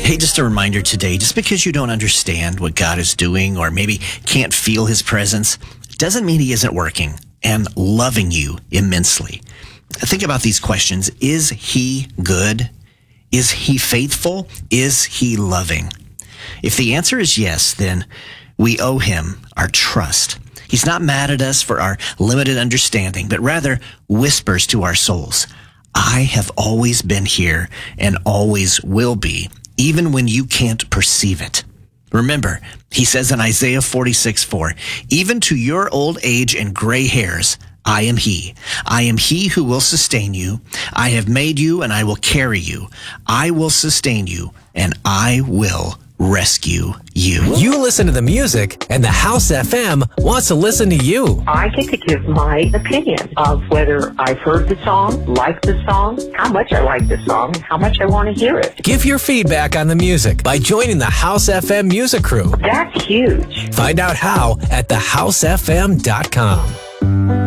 Hey, just a reminder today, just because you don't understand what God is doing or maybe can't feel his presence, doesn't mean he isn't working and loving you immensely. Think about these questions. Is he good? Is he faithful? Is he loving? If the answer is yes, then we owe him our trust. He's not mad at us for our limited understanding, but rather whispers to our souls, I have always been here and always will be, even when you can't perceive it. Remember, he says in Isaiah 46:4, even to your old age and gray hairs, I am he. I am he who will sustain you. I have made you and I will carry you. I will sustain you and I will rescue you. You listen to the music, and the House FM wants to listen to you. I get to give my opinion of whether I've heard the song, like the song, how much I like the song, how much I want to hear it. Give your feedback on the music by joining the House FM music crew. That's huge. Find out how at thehousefm.com.